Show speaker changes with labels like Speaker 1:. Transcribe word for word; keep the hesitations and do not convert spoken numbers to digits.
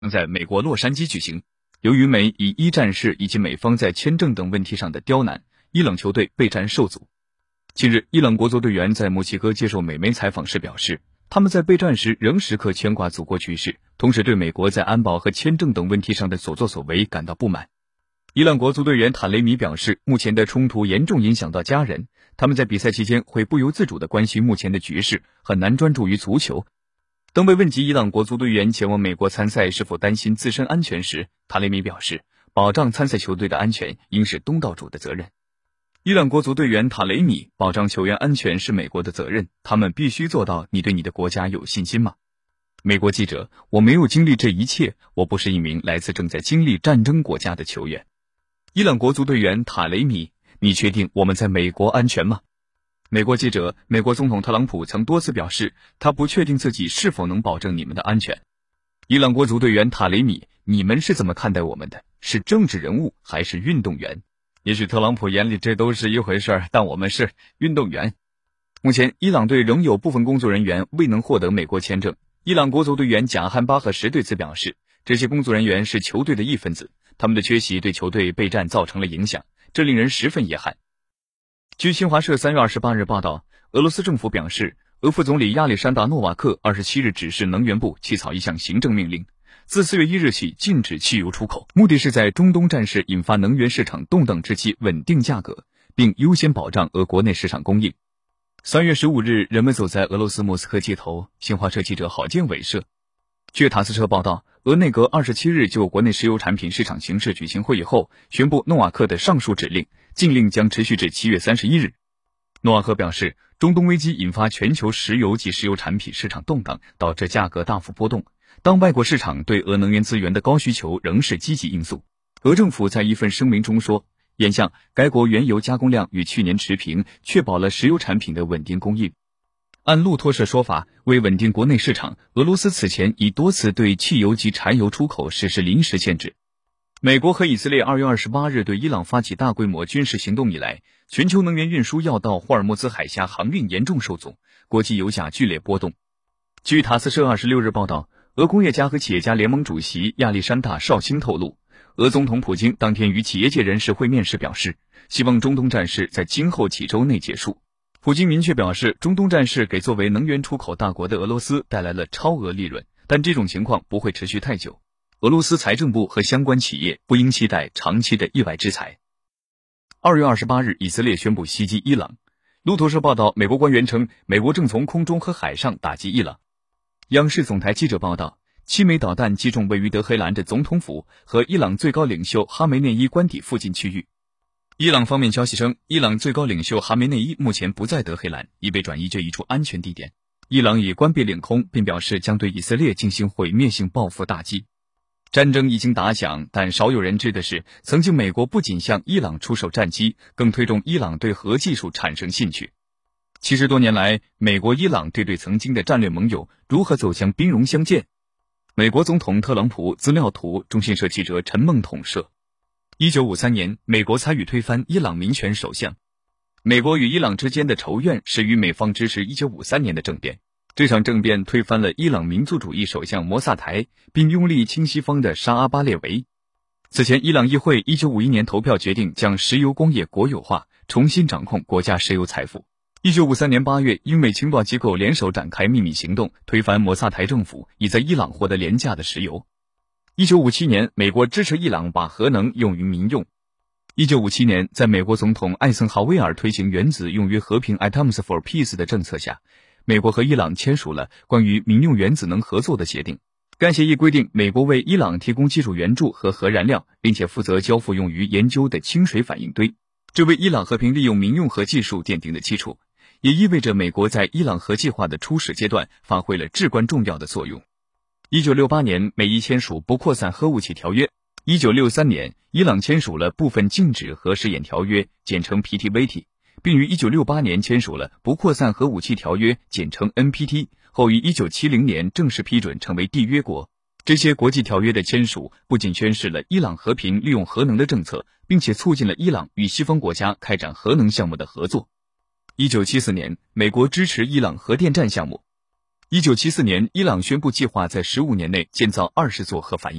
Speaker 1: 在美国洛杉矶举行。由于美以一战事以及美方在签证等问题上的刁难，伊朗球队备战受阻。近日，伊朗国足队员在墨西哥接受美媒采访时表示，他们在备战时仍时刻牵挂祖国局势，同时对美国在安保和签证等问题上的所作所为感到不满。伊朗国足队员塔雷米表示，目前的冲突严重影响到家人，他们在比赛期间会不由自主地关心目前的局势，很难专注于足球。当被问及伊朗国足队员前往美国参赛是否担心自身安全时，塔雷米表示，保障参赛球队的安全应是东道主的责任。伊朗国足队员塔雷米，保障球员安全是美国的责任，他们必须做到。你对你的国家有信心吗？美国记者，我没有经历这一切，我不是一名来自正在经历战争国家的球员。伊朗国足队员塔雷米，你确定我们在美国安全吗？美国记者，美国总统特朗普曾多次表示，他不确定自己是否能保证你们的安全。伊朗国足队员塔雷米，你们是怎么看待我们的？是政治人物还是运动员？也许特朗普眼里这都是一回事，但我们是运动员。目前，伊朗队仍有部分工作人员未能获得美国签证。伊朗国足队员贾汉巴赫什对此表示，这些工作人员是球队的一分子，他们的缺席对球队备战造成了影响，这令人十分遗憾。据新华社三月二十八日报道，俄罗斯政府表示，俄副总理亚历山大·诺瓦克二十七日指示能源部起草一项行政命令，自四月一日起禁止汽油出口，目的是在中东战事引发能源市场动荡之际稳定价格，并优先保障俄国内市场供应。三月十五日，人们走在俄罗斯莫斯科街头，新华社记者郝建伟摄。据塔斯社报道，俄内阁二十七日就国内石油产品市场形势举行会议后，宣布诺瓦克的上述指令，禁令将持续至七月三十一日。诺瓦克表示，中东危机引发全球石油及石油产品市场动荡，导致价格大幅波动。当外国市场对俄能源资源的高需求仍是积极因素。俄政府在一份声明中说，眼下该国原油加工量与去年持平，确保了石油产品的稳定供应。按路透社说法，为稳定国内市场，俄罗斯此前已多次对汽油及柴油出口实施临时限制。美国和以色列二月二十八日对伊朗发起大规模军事行动以来，全球能源运输要道霍尔木兹海峡航运严重受阻，国际油价剧烈波动。据塔斯社二十六日报道，俄工业家和企业家联盟主席亚历山大·绍辛透露，俄总统普京当天与企业界人士会面时表示，希望中东战事在今后几周内结束。普京明确表示，中东战事给作为能源出口大国的俄罗斯带来了超额利润，但这种情况不会持续太久。俄罗斯财政部和相关企业不应期待长期的意外制裁。二月二十八日，以色列宣布袭击伊朗。路透社报道，美国官员称，美国正从空中和海上打击伊朗。央视总台记者报道，七枚导弹击中位于德黑兰的总统府和伊朗最高领袖哈梅内伊官邸附近区域。伊朗方面消息称，伊朗最高领袖哈梅内伊目前不在德黑兰，已被转移至一处安全地点。伊朗已关闭领空，并表示将对以色列进行毁灭性报复打击。战争已经打响，但少有人知的是，曾经美国不仅向伊朗出售战机，更推动伊朗对核技术产生兴趣。七十多年来，美国伊朗这对曾经的战略盟友如何走向兵戎相见？美国总统特朗普资料图，中新社记者陈梦统摄。一九五三年，美国参与推翻伊朗民权首相。美国与伊朗之间的仇怨始于美方支持一九五三年的政变。这场政变推翻了伊朗民族主义首相摩萨台，并拥立亲西方的沙阿巴列维。此前，伊朗议会一九五一年投票决定将石油工业国有化，重新掌控国家石油财富。一九五三年八月，英美情报机构联手展开秘密行动，推翻摩萨台政府，以在伊朗获得廉价的石油。一九五七年，美国支持伊朗把核能用于民用。一九五七年，在美国总统艾森豪威尔推行原子用于和平 Atoms for Peace 的政策下，美国和伊朗签署了关于民用原子能合作的协定。该协议规定，美国为伊朗提供技术援助和核燃料，并且负责交付用于研究的清水反应堆，这为伊朗和平利用民用核技术奠定了基础，也意味着美国在伊朗核计划的初始阶段发挥了至关重要的作用。一九六八年，美伊签署不扩散核武器条约。一九六三年，伊朗签署了部分禁止核试验条约，简称 P T V T， 并于一九六八年签署了不扩散核武器条约，简称 N P T， 后于一九七零年正式批准成为缔约国。这些国际条约的签署不仅宣示了伊朗和平利用核能的政策，并且促进了伊朗与西方国家开展核能项目的合作。一九七四年，美国支持伊朗核电站项目。 一九七四年，伊朗宣布计划在十五年内建造二十座核反应